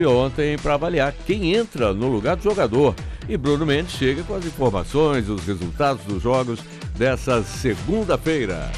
ontem para avaliar quem entra no lugar do jogador. E Bruno Mendes chega com as informações, os resultados dos jogos dessa segunda-feira.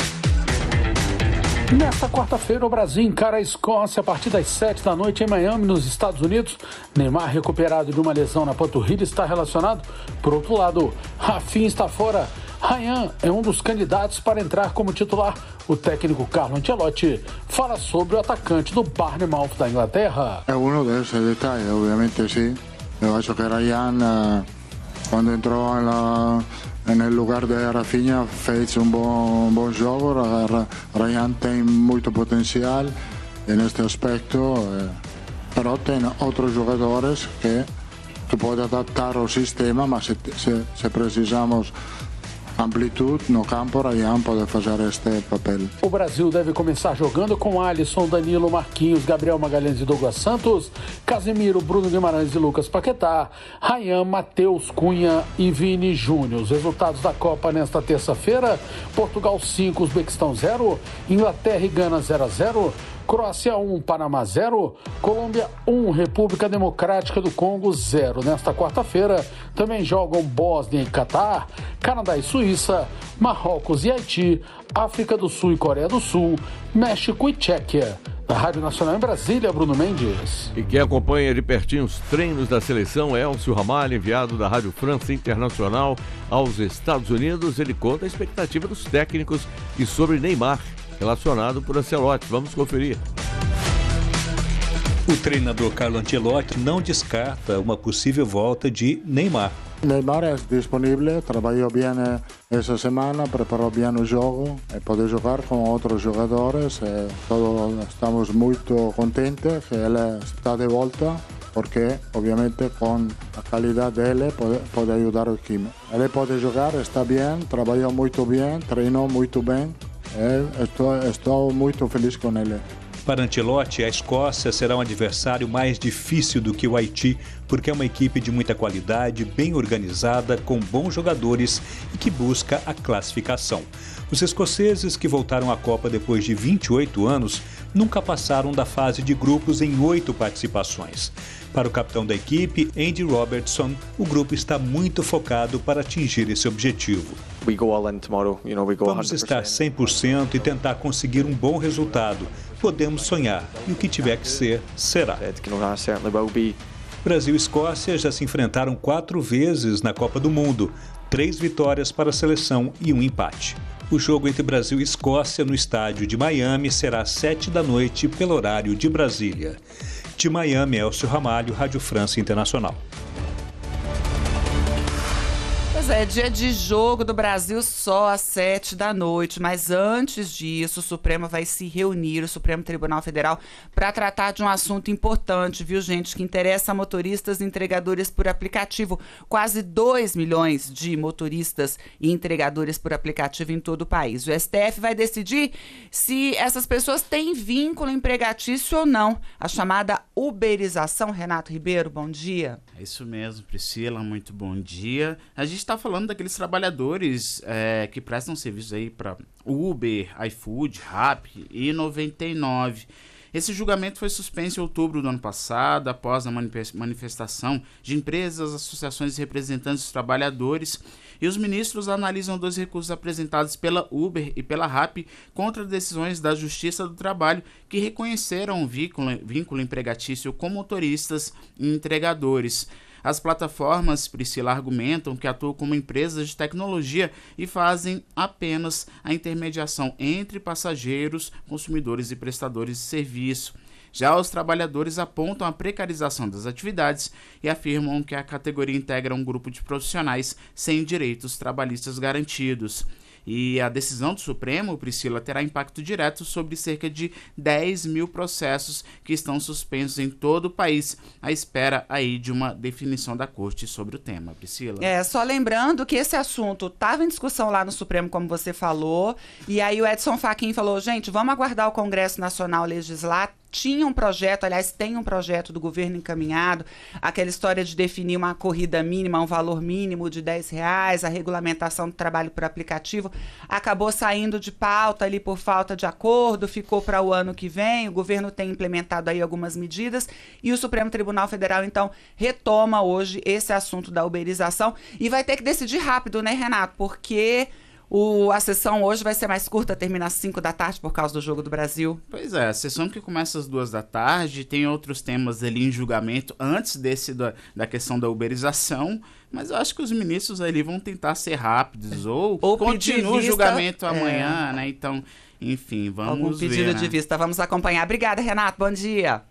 Nesta quarta-feira, o Brasil encara a Escócia a partir das 7 da noite em Miami, nos Estados Unidos. Neymar, recuperado de uma lesão na panturrilha, está relacionado. Por outro lado, Rafinha está fora. Ryan é um dos candidatos para entrar como titular. O técnico Carlo Ancelotti fala sobre o atacante do Bournemouth da Inglaterra. É um desses detalhes, obviamente sim. Eu acho que Ryan, quando entrou no lugar de Rafinha, fez um bom jogo. Ryan tem muito potencial neste aspecto, però tem outros jogadores que podem adaptar ao sistema, mas se precisamos amplitude no campo, Ryan pode fazer este papel. O Brasil deve começar jogando com Alisson, Danilo, Marquinhos, Gabriel Magalhães e Douglas Santos, Casemiro, Bruno Guimarães e Lucas Paquetá, Ryan, Matheus Cunha e Vini Júnior. Os resultados da Copa nesta terça-feira: Portugal 5, Uzbequistão 0, Inglaterra e Gana 0-0, Croácia 1, Panamá 0, Colômbia 1, República Democrática do Congo 0. Nesta quarta-feira também jogam Bósnia e Catar, Canadá e Suíça, Marrocos e Haiti, África do Sul e Coreia do Sul, México e Tchequia. Da Rádio Nacional em Brasília, Bruno Mendes. E quem acompanha de pertinho os treinos da seleção é Elcio Ramalho, enviado da Rádio França Internacional aos Estados Unidos. Ele conta a expectativa dos técnicos e sobre Neymar, relacionado por Ancelotti. Vamos conferir. O treinador Carlo Ancelotti não descarta uma possível volta de Neymar. Neymar é disponível, trabalhou bem essa semana, preparou bem o jogo, pode jogar com outros jogadores. Todos estamos muito contentes que ele está de volta, porque obviamente com a qualidade dele pode ajudar o time. Ele pode jogar, está bem, trabalhou muito bem, treinou muito bem. Estou muito feliz com ele. Para Ancelotti, a Escócia será um adversário mais difícil do que o Haiti, porque é uma equipe de muita qualidade, bem organizada, com bons jogadores e que busca a classificação. Os escoceses, que voltaram à Copa depois de 28 anos, nunca passaram da fase de grupos em 8 participações. Para o capitão da equipe, Andy Robertson, o grupo está muito focado para atingir esse objetivo. Vamos estar 100% e tentar conseguir um bom resultado. Podemos sonhar e o que tiver que ser, será. Brasil e Escócia já se enfrentaram 4 vezes na Copa do Mundo, 3 vitórias para a seleção e 1 empate. O jogo entre Brasil e Escócia no estádio de Miami será às 7 da noite pelo horário de Brasília. De Miami, Elcio Ramalho, Rádio França Internacional. Pois é, dia de jogo do Brasil só às 7 da noite, mas antes disso o Supremo vai se reunir, o Supremo Tribunal Federal, para tratar de um assunto importante, viu, gente, que interessa a motoristas e entregadores por aplicativo. Quase 2 milhões de motoristas e entregadores por aplicativo em todo o país. O STF vai decidir se essas pessoas têm vínculo empregatício ou não. A chamada uberização. Renato Ribeiro, bom dia. É isso mesmo, Priscila, muito bom dia. A gente está falando daqueles trabalhadores que prestam serviço aí para Uber, iFood, Rappi e 99. Esse julgamento foi suspenso em outubro do ano passado, após a manifestação de empresas, associações e representantes dos trabalhadores, e os ministros analisam 2 recursos apresentados pela Uber e pela Rappi contra decisões da Justiça do Trabalho que reconheceram o vínculo empregatício com motoristas e entregadores. As plataformas, Priscila, argumentam que atuam como empresas de tecnologia e fazem apenas a intermediação entre passageiros, consumidores e prestadores de serviço. Já os trabalhadores apontam a precarização das atividades e afirmam que a categoria integra um grupo de profissionais sem direitos trabalhistas garantidos. E a decisão do Supremo, Priscila, terá impacto direto sobre cerca de 10 mil processos que estão suspensos em todo o país, à espera aí de uma definição da Corte sobre o tema, Priscila. Só lembrando que esse assunto estava em discussão lá no Supremo, como você falou, e aí o Edson Fachin falou, gente, vamos aguardar o Congresso Nacional legislar, tinha um projeto, aliás, tem um projeto do governo encaminhado, aquela história de definir uma corrida mínima, um valor mínimo de R$10, a regulamentação do trabalho por aplicativo, acabou saindo de pauta ali por falta de acordo, ficou para o ano que vem, o governo tem implementado aí algumas medidas e o Supremo Tribunal Federal, então, retoma hoje esse assunto da uberização e vai ter que decidir rápido, né, Renato? Porque a sessão hoje vai ser mais curta, termina às 5 da tarde por causa do Jogo do Brasil. Pois é, a sessão que começa às 2 da tarde, tem outros temas ali em julgamento antes desse da questão da uberização, mas eu acho que os ministros ali vão tentar ser rápidos ou continua o julgamento amanhã, né? Então, enfim, vamos ver. Algum pedido de vista, vamos acompanhar. Obrigada, Renato, bom dia.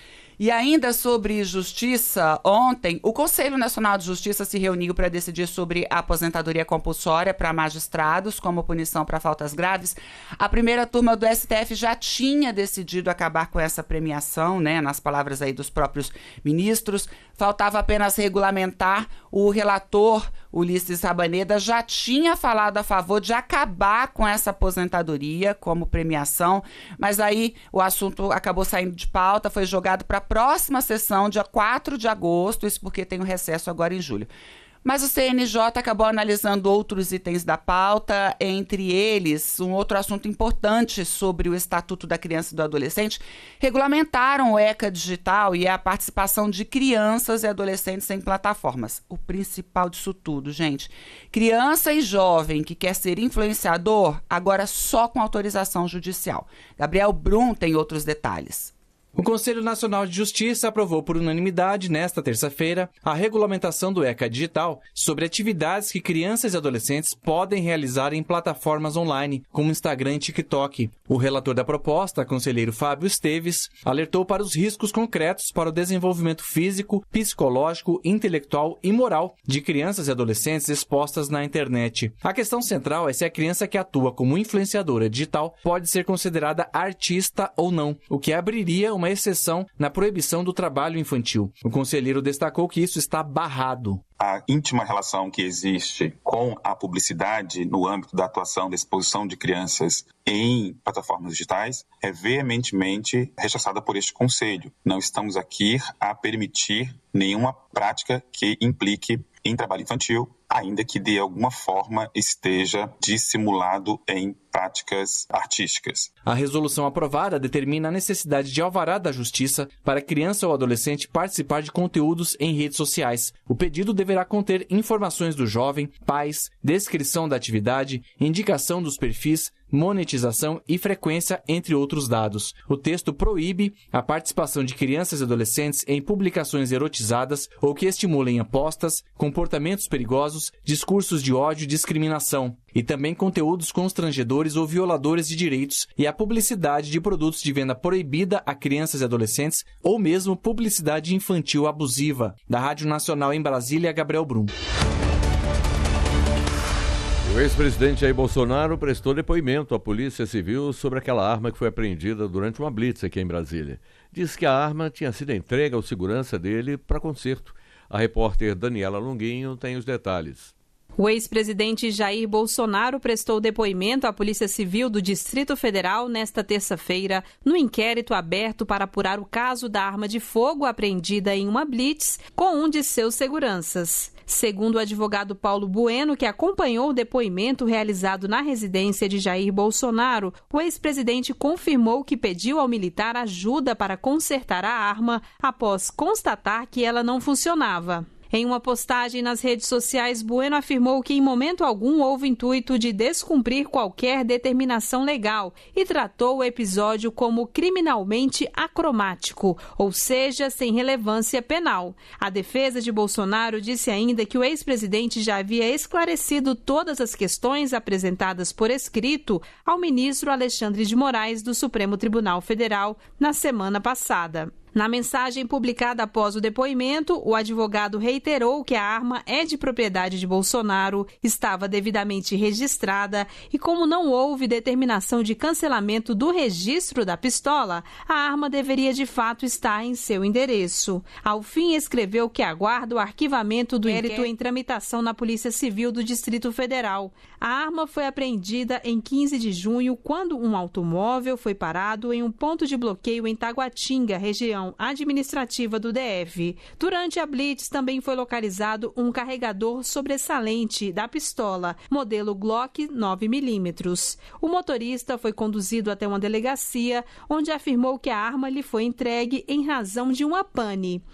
E ainda sobre justiça, ontem o Conselho Nacional de Justiça se reuniu para decidir sobre a aposentadoria compulsória para magistrados como punição para faltas graves. A primeira turma do STF já tinha decidido acabar com essa premiação, né, nas palavras aí dos próprios ministros. Faltava apenas regulamentar. O relator Ulisses Rabaneda já tinha falado a favor de acabar com essa aposentadoria como premiação, mas aí o assunto acabou saindo de pauta, foi jogado para a próxima sessão, dia 4 de agosto, isso porque tem um recesso agora em julho. Mas o CNJ acabou analisando outros itens da pauta, entre eles um outro assunto importante sobre o Estatuto da Criança e do Adolescente. Regulamentaram o ECA Digital e a participação de crianças e adolescentes em plataformas. O principal disso tudo, gente, criança e jovem que quer ser influenciador, agora só com autorização judicial. Gabriel Brum tem outros detalhes. O Conselho Nacional de Justiça aprovou por unanimidade, nesta terça-feira, a regulamentação do ECA Digital sobre atividades que crianças e adolescentes podem realizar em plataformas online, como Instagram e TikTok. O relator da proposta, conselheiro Fábio Esteves, alertou para os riscos concretos para o desenvolvimento físico, psicológico, intelectual e moral de crianças e adolescentes expostas na internet. A questão central é se a criança que atua como influenciadora digital pode ser considerada artista ou não, o que abriria uma exceção na proibição do trabalho infantil. O conselheiro destacou que isso está barrado. A íntima relação que existe com a publicidade no âmbito da atuação da exposição de crianças em plataformas digitais é veementemente rechaçada por este Conselho. Não estamos aqui a permitir nenhuma prática que implique em trabalho infantil, ainda que de alguma forma esteja dissimulado em práticas artísticas. A resolução aprovada determina a necessidade de alvará da Justiça para criança ou adolescente participar de conteúdos em redes sociais. O pedido deverá conter informações do jovem, pais, descrição da atividade, indicação dos perfis, monetização e frequência, entre outros dados. O texto proíbe a participação de crianças e adolescentes em publicações erotizadas ou que estimulem apostas, comportamentos perigosos, discursos de ódio e discriminação, e também conteúdos constrangedores ou violadores de direitos e a publicidade de produtos de venda proibida a crianças e adolescentes ou mesmo publicidade infantil abusiva. Da Rádio Nacional em Brasília, Gabriel Brum. O ex-presidente Jair Bolsonaro prestou depoimento à Polícia Civil sobre aquela arma que foi apreendida durante uma blitz aqui em Brasília. Diz que a arma tinha sido entregue ao segurança dele para conserto. A repórter Daniela Longuinho tem os detalhes. O ex-presidente Jair Bolsonaro prestou depoimento à Polícia Civil do Distrito Federal nesta terça-feira, no inquérito aberto para apurar o caso da arma de fogo apreendida em uma blitz com um de seus seguranças. Segundo o advogado Paulo Bueno, que acompanhou o depoimento realizado na residência de Jair Bolsonaro, o ex-presidente confirmou que pediu ao militar ajuda para consertar a arma após constatar que ela não funcionava. Em uma postagem nas redes sociais, Bueno afirmou que em momento algum houve intuito de descumprir qualquer determinação legal e tratou o episódio como criminalmente acromático, ou seja, sem relevância penal. A defesa de Bolsonaro disse ainda que o ex-presidente já havia esclarecido todas as questões apresentadas por escrito ao ministro Alexandre de Moraes do Supremo Tribunal Federal na semana passada. Na mensagem publicada após o depoimento, o advogado reiterou que a arma é de propriedade de Bolsonaro, estava devidamente registrada e, como não houve determinação de cancelamento do registro da pistola, a arma deveria de fato estar em seu endereço. Ao fim, escreveu que aguarda o arquivamento do inquérito em tramitação na Polícia Civil do Distrito Federal. A arma foi apreendida em 15 de junho, quando um automóvel foi parado em um ponto de bloqueio em Taguatinga, região administrativa do DF. Durante a blitz, também foi localizado um carregador sobressalente da pistola, modelo Glock 9mm. O motorista foi conduzido até uma delegacia, onde afirmou que a arma lhe foi entregue em razão de uma pane.